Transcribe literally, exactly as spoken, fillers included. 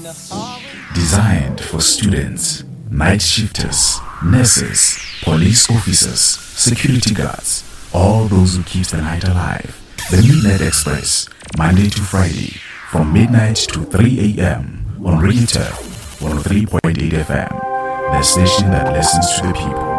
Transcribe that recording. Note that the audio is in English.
Designed for students, night shifters, nurses, police officers, security guards, all those who keep the night alive. The Midnight Express, Monday to Friday, from midnight to three a m on Radio Turf one oh three point eight F M, the station that listens to the people.